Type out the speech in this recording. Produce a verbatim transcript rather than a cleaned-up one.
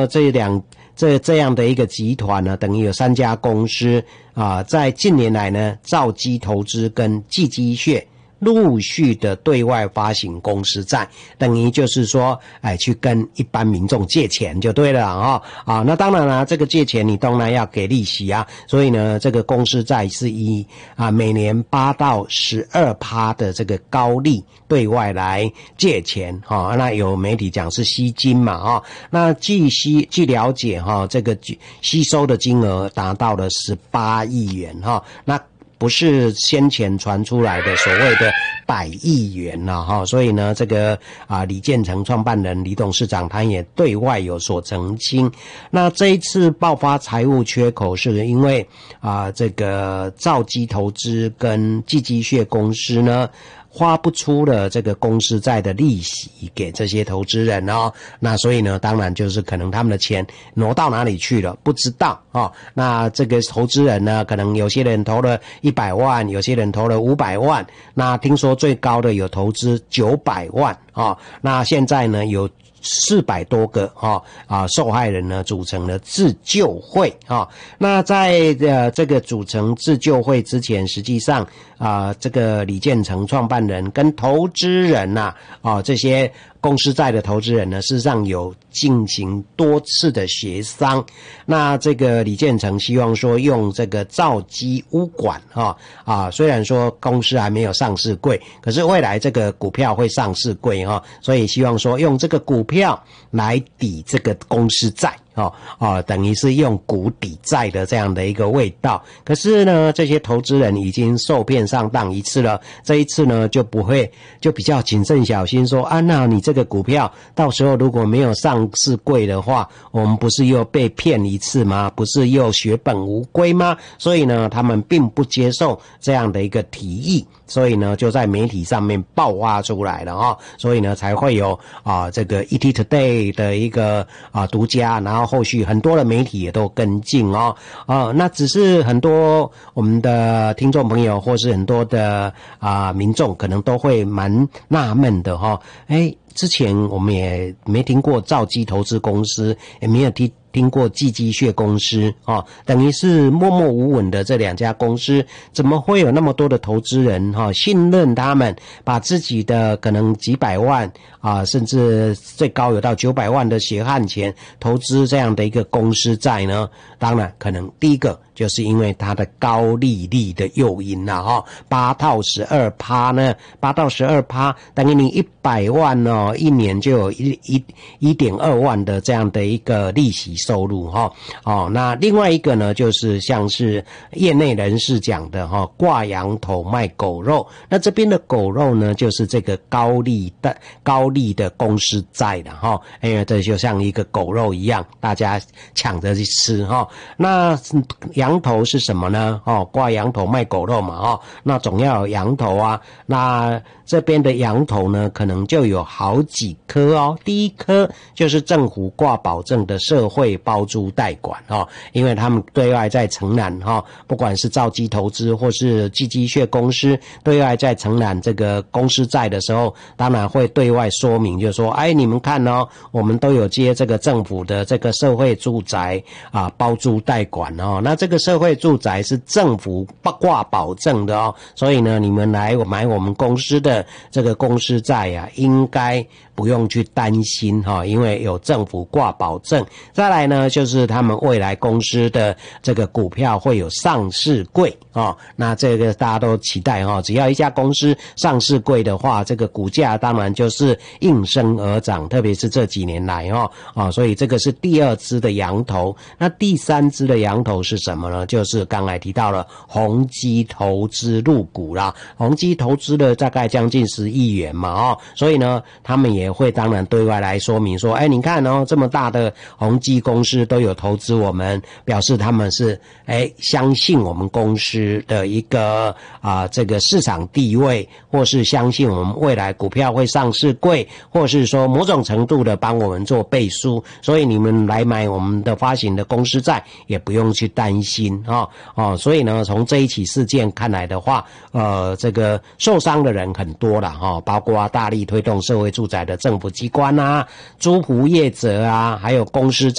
这两这这样的一个集团呢，等于有三家公司啊，在近年来呢，兆基投资跟季基穴陆续的对外发行公司债，等于就是说，哎，去跟一般民众借钱就对了啊、哦、啊，那当然了，这个借钱你当然要给利息啊，所以呢，这个公司债是以啊每年八到十二趴的这个高利对外来借钱哈、哦，那有媒体讲是吸金嘛啊、哦，那据吸据了解哈、哦，这个吸收的金额达到了十八亿元哈、哦，那。不是先前传出来的所谓的百亿元了哈，所以呢，这个啊李建成创办人、李董事长他也对外有所澄清。那这一次爆发财务缺口，是因为啊这个兆基投资跟季基穴公司呢。花不出了这个公司债的利息给这些投资人哦，那所以呢，当然就是可能他们的钱挪到哪里去了，不知道哦。那这个投资人呢，可能有些人投了一百万，有些人投了五百万，那听说最高的有投资九百万哦。那现在呢有。四百多个啊啊受害人呢组成了自救会啊。那在呃这个组成自救会之前，实际上啊这个李建成创办人跟投资人呐 啊, 啊这些公司债的投资人呢，事实上有进行多次的协商。那这个李建成希望说用这个兆基物管啊啊，虽然说公司还没有上市柜，可是未来这个股票会上市柜哈、啊，所以希望说用这个股票来抵这个公司债。哦哦，等于是用股抵债的这样的一个味道。可是呢，这些投资人已经受骗上当一次了，这一次呢就不会，就比较谨慎小心说啊，那你这个股票到时候如果没有上市柜的话，我们不是又被骗一次吗？不是又血本无归吗？所以呢，他们并不接受这样的一个提议。所以呢，就在媒体上面爆发出来了啊、哦，所以呢，才会有啊这个 E T Today 的一个啊独家，然后后续很多的媒体也都跟进哦啊，那只是很多我们的听众朋友或是很多的啊民众可能都会蛮纳闷的哈、哦，哎，之前我们也没听过兆基投资公司，也没有听。听过季基穴公司哦，等于是默默无闻的这两家公司，怎么会有那么多的投资人哈、哦、信任他们，把自己的可能几百万啊，甚至最高有到九百万的血汗钱投资这样的一个公司债呢？当然，可能第一个就是因为它的高利率的诱因啦哈，八到十二趴呢，八到十二趴等于你一百万哦，一年就有一一一点二万的这样的一个利息收入哈哦。那另外一个呢，就是像是业内人士讲的哈，挂羊头卖狗肉。那这边的狗肉呢，就是这个高利的高利的公司债的哈，因为这就像一个狗肉一样，大家抢着去吃哈。那羊头是什么呢？哦，挂羊头卖狗肉嘛哦，那总要有羊头啊。那这边的羊头呢，可能就有好几颗哦。第一颗就是政府挂保证的社会包租代管哦，因为他们对外在承揽哈，不管是兆基投资或是季基穴公司对外在承揽这个公司债的时候，当然会对外说明，就是说，哎，你们看哦，我们都有接这个政府的这个社会住宅啊包租代管哦，那这个社会住宅是政府挂保证的哦，所以呢，你们来买我们公司的这个公司债呀、啊，应该不用去担心哈，因为有政府挂保证。再来呢，就是他们未来公司的这个股票会有上市柜哦，那这个大家都期待哈，只要一家公司上市柜的话，这个股价当然就是应声而涨，特别是这几年来哈啊，所以这个是第二支的羊头。那第三支的羊头是什么呢？就是刚才提到了宏基投资入股啦，宏基投资了大概将近十亿元嘛哦，所以呢，他们也会当然对外来说明说，哎，你看哦，这么大的宏基公司都有投资我们，表示他们是哎相信我们公司的一个啊这个市场地位，或是相信我们未来股票会上市柜，或是说某种程度的帮我们做背书，所以你们来买我们的发行的公司债也不用去担心哦哦，所以呢，从这一起事件看来的话，呃，这个受伤的人很多了哈、哦，包括大力推动社会住宅的政府机关啊、租户业者啊，还有公司